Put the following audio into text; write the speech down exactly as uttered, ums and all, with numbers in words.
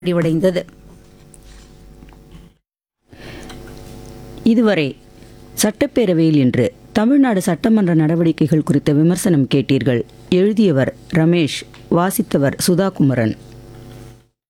முடிவடைந்தது. இதுவரை சட்டப்பேரவையில் இன்று தமிழ்நாடு சட்டமன்ற நடவடிக்கைகள் குறித்த விமர்சனம் கேட்டீர்கள். எழுதியவர் ரமேஷ், வாசித்தவர் சுதாகுமரன்.